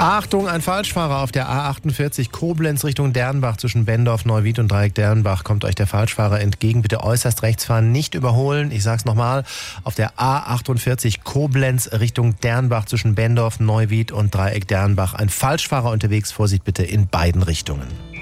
Achtung, ein Falschfahrer auf der A48 Koblenz Richtung Dernbach zwischen Bendorf, Neuwied und Dreieck Dernbach. Kommt euch der Falschfahrer entgegen. Bitte äußerst rechts fahren, nicht überholen. Ich sag's nochmal. Auf der A48 Koblenz Richtung Dernbach zwischen Bendorf, Neuwied und Dreieck Dernbach. Ein Falschfahrer unterwegs. Vorsicht bitte in beiden Richtungen.